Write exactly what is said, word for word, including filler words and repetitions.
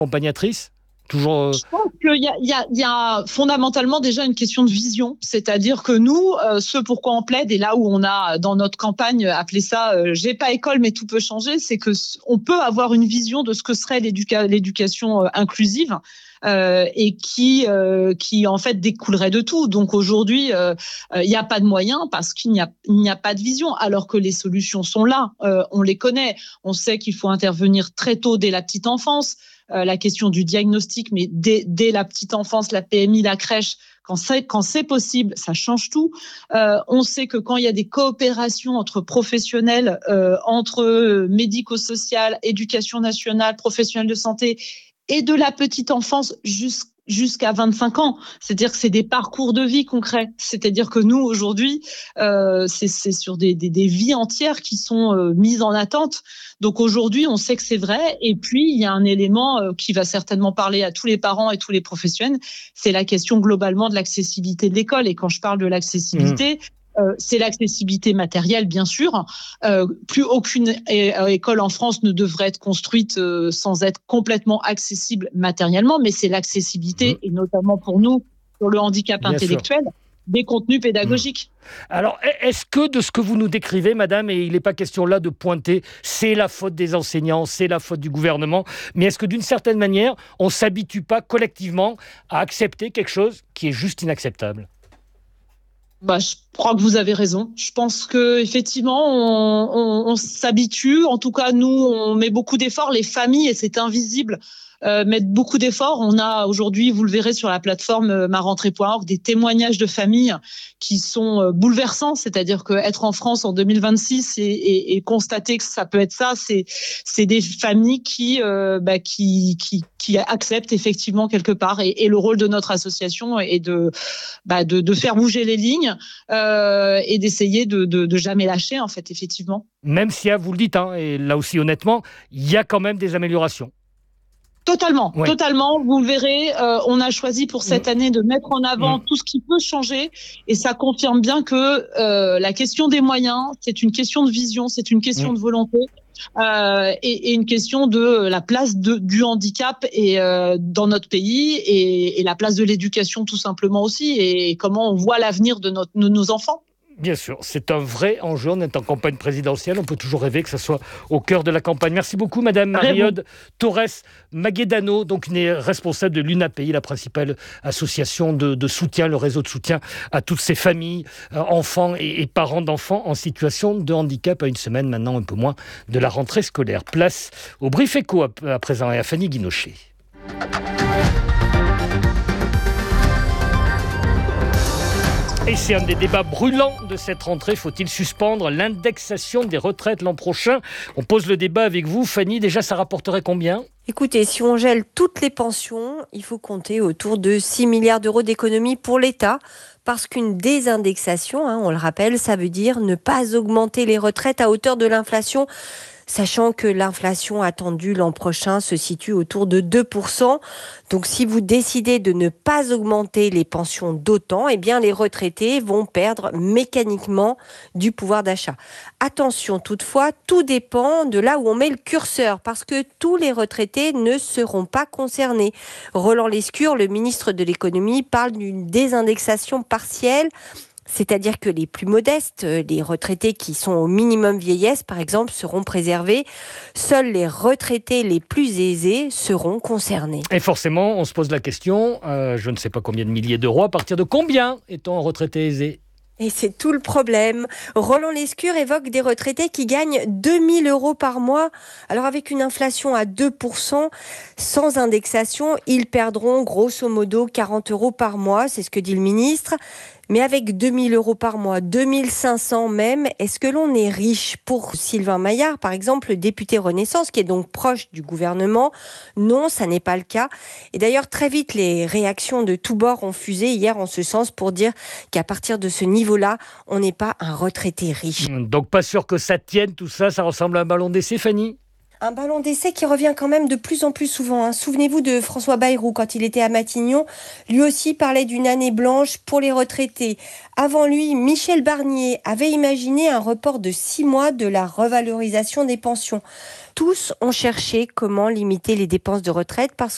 accompagnatrices ? Toujours... Euh... Je pense qu'il y a, il y a, il y a fondamentalement déjà une question de vision. C'est-à-dire que nous, euh, ce pourquoi on plaide, et là où on a dans notre campagne appelé ça euh, « J'ai pas école, mais tout peut changer », c'est qu'on peut avoir une vision de ce que serait l'éduca- l'éducation euh, inclusive. Euh, et qui euh, qui en fait découlerait de tout. Donc aujourd'hui, il euh, n'y a pas de moyens parce qu'il n'y a il n'y a pas de vision. Alors que les solutions sont là, euh, on les connaît. On sait qu'il faut intervenir très tôt dès la petite enfance. Euh, la question du diagnostic, mais dès, dès la petite enfance, la P M I, la crèche. Quand c'est, quand c'est possible, ça change tout. Euh, on sait que quand il y a des coopérations entre professionnels, euh, entre médico-social, éducation nationale, professionnels de santé, et de la petite enfance jusqu'à jusqu'à vingt-cinq ans. C'est-à-dire que c'est des parcours de vie concrets. C'est-à-dire que nous, aujourd'hui, euh, c'est, c'est sur des, des, des vies entières qui sont euh, mises en attente. Donc aujourd'hui, on sait que c'est vrai. Et puis, il y a un élément euh, qui va certainement parler à tous les parents et tous les professionnels. C'est la question globalement de l'accessibilité de l'école. Et quand je parle de l'accessibilité... Mmh. Euh, c'est l'accessibilité matérielle, bien sûr. Euh, plus aucune é- école en France ne devrait être construite euh, sans être complètement accessible matériellement, mais c'est l'accessibilité, mmh. et notamment pour nous, sur le handicap bien intellectuel, sûr. Des contenus pédagogiques. Mmh. Alors, est-ce que de ce que vous nous décrivez, madame, et il n'est pas question là de pointer, c'est la faute des enseignants, c'est la faute du gouvernement, mais est-ce que d'une certaine manière, on ne s'habitue pas collectivement à accepter quelque chose qui est juste inacceptable ? Bah, je crois que vous avez raison. Je pense que effectivement, on, on, on s'habitue. En tout cas, nous, on met beaucoup d'efforts. Les familles, et c'est invisible, euh, mettent beaucoup d'efforts. On a aujourd'hui, vous le verrez sur la plateforme ma rentrée point org, des témoignages de familles qui sont bouleversants. C'est-à-dire qu'être en France en deux mille vingt-six et, et, et constater que ça peut être ça, c'est, c'est des familles qui, euh, bah, qui, qui, qui acceptent effectivement quelque part. Et, et le rôle de notre association est de, bah, de, de faire bouger les lignes euh, et d'essayer de, de, de jamais lâcher, en fait, effectivement. Même si, vous le dites, hein, et là aussi honnêtement, il y a quand même des améliorations. Totalement, oui. totalement. Vous le verrez, euh, on a choisi pour cette année de mettre en avant mmh. tout ce qui peut changer, et ça confirme bien que euh, la question des moyens, c'est une question de vision, c'est une question mmh. de volonté. Euh, et, et une question de la place de, du handicap et, euh, dans notre pays et, et la place de l'éducation tout simplement aussi, et comment on voit l'avenir de, notre, de nos enfants. Bien sûr, c'est un vrai enjeu. On est en campagne présidentielle, on peut toujours rêver que ça soit au cœur de la campagne. Merci beaucoup, Madame Marie-Aude Torres Maguedano, donc une responsable de l'U N A P I, la principale association de, de soutien, le réseau de soutien à toutes ces familles, euh, enfants et, et parents d'enfants en situation de handicap, à une semaine maintenant, un peu moins, de la rentrée scolaire. Place au Brief Éco à, à présent et à Fanny Guinochet. Et c'est un des débats brûlants de cette rentrée. Faut-il suspendre l'indexation des retraites l'an prochain ? On pose le débat avec vous. Fanny, déjà, ça rapporterait combien ? Écoutez, si on gèle toutes les pensions, il faut compter autour de six milliards d'euros d'économies pour l'État. Parce qu'une désindexation, hein, on le rappelle, ça veut dire ne pas augmenter les retraites à hauteur de l'inflation, sachant que l'inflation attendue l'an prochain se situe autour de deux pour cent. Donc si vous décidez de ne pas augmenter les pensions d'autant, eh bien les retraités vont perdre mécaniquement du pouvoir d'achat. Attention toutefois, tout dépend de là où on met le curseur, parce que tous les retraités ne seront pas concernés. Roland Lescure, le ministre de l'économie, parle d'une désindexation partielle. C'est-à-dire que les plus modestes, les retraités qui sont au minimum vieillesse, par exemple, seront préservés. Seuls les retraités les plus aisés seront concernés. Et forcément, on se pose la question, euh, je ne sais pas combien de milliers d'euros, à partir de combien est-on un retraité aisé ? Et c'est tout le problème. Roland Lescure évoque des retraités qui gagnent deux mille euros par mois. Alors avec une inflation à deux pour cent, sans indexation, ils perdront grosso modo quarante euros par mois, c'est ce que dit le ministre. Mais avec deux mille euros par mois, deux mille cinq cents même, est-ce que l'on est riche ? Pour Sylvain Maillard, par exemple, le député Renaissance, qui est donc proche du gouvernement, non, ça n'est pas le cas. Et d'ailleurs, très vite, les réactions de tous bords ont fusé hier en ce sens pour dire qu'à partir de ce niveau-là, on n'est pas un retraité riche. Donc pas sûr que ça tienne tout ça, ça ressemble à un ballon d'essai, Fanny ? Un ballon d'essai qui revient quand même de plus en plus souvent. Hein. Souvenez-vous de François Bayrou quand il était à Matignon. Lui aussi parlait d'une année blanche pour les retraités. Avant lui, Michel Barnier avait imaginé un report de six mois de la revalorisation des pensions. Tous ont cherché comment limiter les dépenses de retraite parce